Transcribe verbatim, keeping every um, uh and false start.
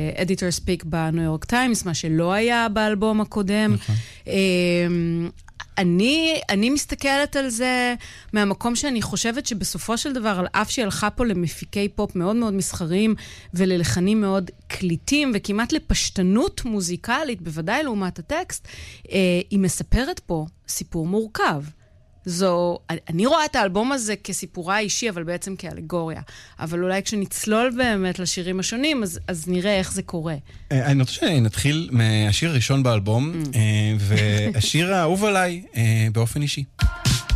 אדיטור ספיק בניו יורק טיימס, מה שלא היה באלבום הקודם. אני, אני מסתכלת על זה מהמקום שאני חושבת שבסופו של דבר, על אף שהיא הלכה פה למפיקי פופ מאוד מאוד מסחריים וללחנים מאוד קליטים, וכמעט לפשטנות מוזיקלית, בוודאי לעומת הטקסט, היא מספרת פה סיפור מורכב. זו, אני רואה את האלבום הזה כסיפורה האישי, אבל בעצם כאלגוריה. אבל אולי כשנצלול באמת לשירים השונים, אז, אז נראה איך זה קורה. אני רוצה שנתחיל מהשיר הראשון באלבום, והשיר האהוב עליי באופן אישי.